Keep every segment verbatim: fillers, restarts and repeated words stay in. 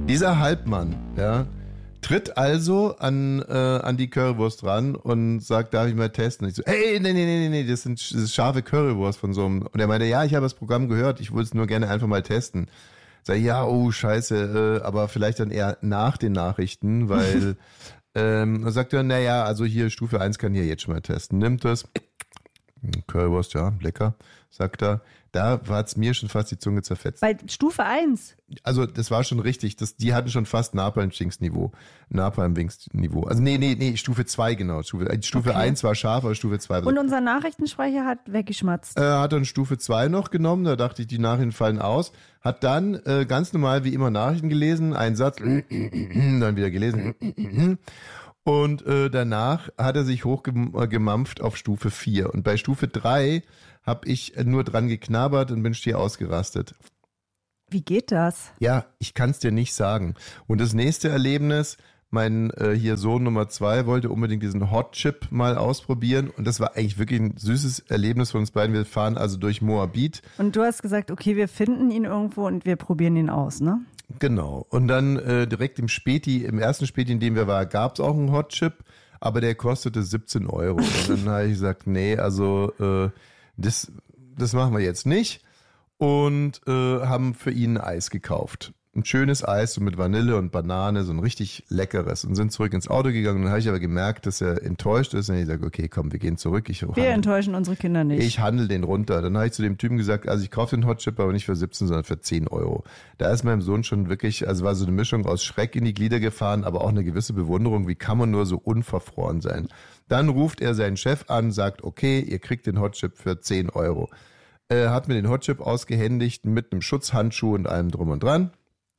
Dieser Halbmann, ja, tritt also an, äh, an die Currywurst ran und sagt, darf ich mal testen? Und ich so, hey, nee, nee, nee, nee, das sind das ist scharfe Currywurst von so einem. Und er meinte, ja, ich habe das Programm gehört, ich wollte es nur gerne einfach mal testen. Sag ich, ja, oh, scheiße, äh, aber vielleicht dann eher nach den Nachrichten, weil ähm, dann sagt er, naja, also hier Stufe eins kann ich ja jetzt schon mal testen. Nimmt das, Currywurst, ja, lecker, sagt er. Da hat's mir schon fast die Zunge zerfetzt. Bei Stufe eins? Also das war schon richtig, das, die hatten schon fast Napalm-Wings-Niveau. Napalm-Wings-Niveau. Also nee, nee, nee, Stufe zwei genau. Stufe, Stufe okay. eins war scharf, aber Stufe zwei war... Und unser Nachrichtensprecher hat weggeschmatzt. Äh, hat dann Stufe zwei noch genommen, da dachte ich, die Nachrichten fallen aus. Hat dann äh, ganz normal wie immer Nachrichten gelesen, einen Satz, dann wieder gelesen. Und äh, danach hat er sich hochgemampft auf Stufe vier. Und bei Stufe drei habe ich nur dran geknabbert und bin schier ausgerastet. Wie geht das? Ja, ich kann es dir nicht sagen. Und das nächste Erlebnis, mein äh, hier Sohn Nummer zwei wollte unbedingt diesen Hot Chip mal ausprobieren. Und das war eigentlich wirklich ein süßes Erlebnis von uns beiden. Wir fahren also durch Moabit. Und du hast gesagt, okay, wir finden ihn irgendwo und wir probieren ihn aus, ne? Genau. Und dann äh, direkt im Späti, im ersten Späti, in dem wir waren, gab es auch einen Hot Chip, aber der kostete siebzehn Euro. Und dann habe ich gesagt, nee, also äh, das, das machen wir jetzt nicht. Und äh, haben für ihn ein Eis gekauft. Ein schönes Eis so mit Vanille und Banane, so ein richtig leckeres. Und sind zurück ins Auto gegangen. Und dann habe ich aber gemerkt, dass er enttäuscht ist. Und ich sage, okay, komm, wir gehen zurück. Ich wir handel, enttäuschen unsere Kinder nicht. Ich handle den runter. Dann habe ich zu dem Typen gesagt, also ich kaufe den Hot Chip, aber nicht für siebzehn, sondern für zehn Euro. Da ist meinem Sohn schon wirklich, also war so eine Mischung aus Schreck in die Glieder gefahren, aber auch eine gewisse Bewunderung. Wie kann man nur so unverfroren sein? Dann ruft er seinen Chef an, sagt, okay, ihr kriegt den Hot Chip für zehn Euro. Er hat mir den Hot Chip ausgehändigt mit einem Schutzhandschuh und allem drum und dran.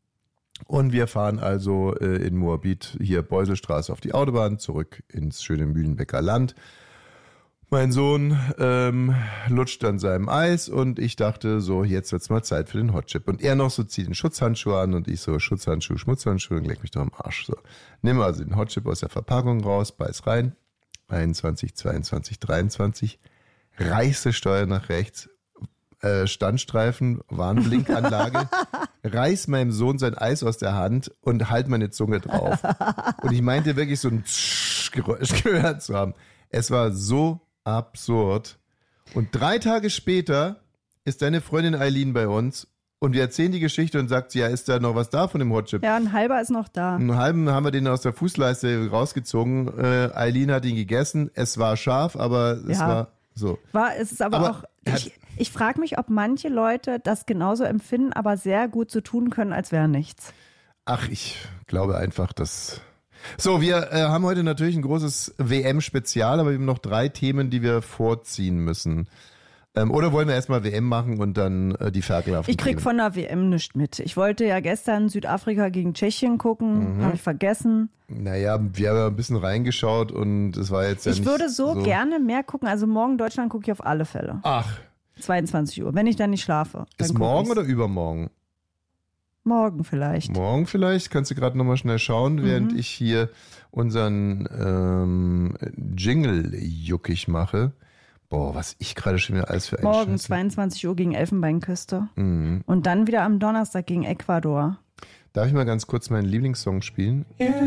Und wir fahren also äh, in Moabit, hier Beuselstraße auf die Autobahn, zurück ins schöne Mühlenbecker Land. Mein Sohn ähm, lutscht an seinem Eis und ich dachte so, jetzt wird's mal Zeit für den Hot Chip. Und er noch so zieht den Schutzhandschuh an und ich so, Schutzhandschuh, Schmutzhandschuh und leck mich doch am Arsch. So. Nimm also den Hot Chip aus der Verpackung raus, beiß rein, einundzwanzig, zweiundzwanzig, dreiundzwanzig, reiße Steuer nach rechts, Äh, Standstreifen, Warnblinkanlage, reiß meinem Sohn sein Eis aus der Hand und halt meine Zunge drauf. Und ich meinte wirklich so ein Geräusch gehört zu haben. Es war so absurd. Und drei Tage später ist deine Freundin Eileen bei uns und wir erzählen die Geschichte und sagt sie, ja, ist da noch was da von dem Hot Chip? Ja, ein halber ist noch da. Einen halben haben wir den aus der Fußleiste rausgezogen. Äh, Eileen hat ihn gegessen. Es war scharf, aber es ja. war so. War, es ist aber, aber auch... Ich, ich frage mich, ob manche Leute das genauso empfinden, aber sehr gut so tun können, als wäre nichts. Ach, ich glaube einfach, dass... So, wir äh, haben heute natürlich ein großes W M-Spezial, aber wir haben noch drei Themen, die wir vorziehen müssen. Ähm, oder wollen wir erstmal W M machen und dann äh, die ferkelhaften Ich krieg Themen? Von der W M nichts mit. Ich wollte ja gestern Südafrika gegen Tschechien gucken, mhm. habe ich vergessen. Naja, wir haben ja ein bisschen reingeschaut und es war jetzt ja Ich nicht würde so, so gerne mehr gucken. Also morgen Deutschland gucke ich auf alle Fälle. Ach. zweiundzwanzig Uhr, wenn ich dann nicht schlafe. Dann Ist morgen ich's. Oder übermorgen? Morgen vielleicht. Morgen vielleicht. Kannst du gerade nochmal schnell schauen, während mhm. ich hier unseren ähm, Jingle juckig mache. Boah, was ich gerade schon wieder alles für ein Morgen Scheiße. zweiundzwanzig Uhr gegen Elfenbeinküste. Mhm. Und dann wieder am Donnerstag gegen Ecuador. Darf ich mal ganz kurz meinen Lieblingssong spielen?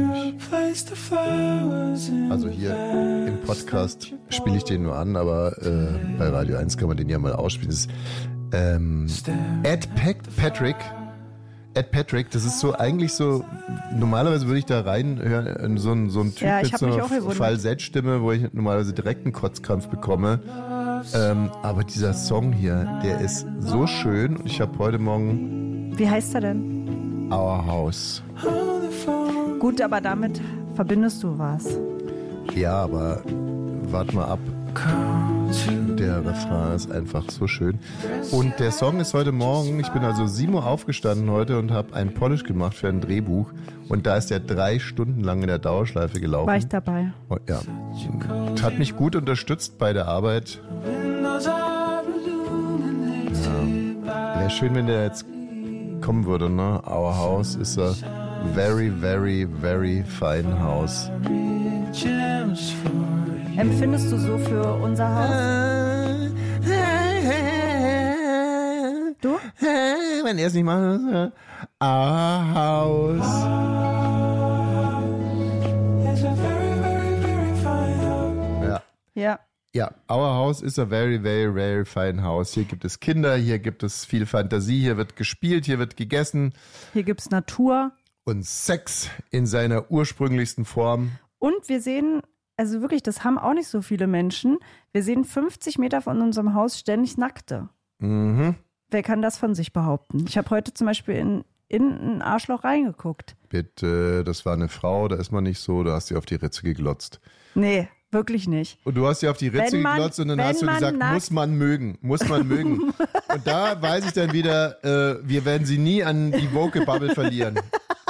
Also hier im Podcast spiele ich den nur an, aber äh, bei Radio eins kann man den ja mal ausspielen. Das ist ähm, Ed Patrick. Ed Patrick, das ist so eigentlich so, normalerweise würde ich da reinhören, so ein, so ein Typ ja, mit so einer Falsettstimme, wo ich normalerweise direkt einen Kotzkrampf bekomme. Ähm, aber dieser Song hier, der ist so schön und ich habe heute Morgen... Wie heißt er denn? Our House. Gut, aber damit verbindest du was. Ja, aber warte mal ab. Der Refrain ist einfach so schön. Und der Song ist heute Morgen, ich bin also sieben Uhr aufgestanden heute und habe ein Polish gemacht für ein Drehbuch. Und da ist der drei Stunden lang in der Dauerschleife gelaufen. War ich dabei. Und ja, hat mich gut unterstützt bei der Arbeit. Ja, wäre schön, wenn der jetzt kommen würde, ne? Our house is a very, very, very fine house. Empfindest du so für unser Haus? Du? wenn er es nicht macht. Our house. Ja. Ja. Ja, our house is a very, very, very fine house. Hier gibt es Kinder, hier gibt es viel Fantasie, hier wird gespielt, hier wird gegessen. Hier gibt es Natur. Und Sex in seiner ursprünglichsten Form. Und wir sehen, also wirklich, das haben auch nicht so viele Menschen, wir sehen fünfzig Meter von unserem Haus ständig Nackte. Mhm. Wer kann das von sich behaupten? Ich habe heute zum Beispiel in, in ein Arschloch reingeguckt. Bitte, das war eine Frau, da ist man nicht so, da hast du auf die Ritze geglotzt. Nee, wirklich nicht. Und du hast ja auf die Ritze man, geglotzt und dann hast du gesagt, nackt, muss man mögen, muss man mögen. Und da weiß ich dann wieder, äh, wir werden sie nie an die Woke-Bubble verlieren.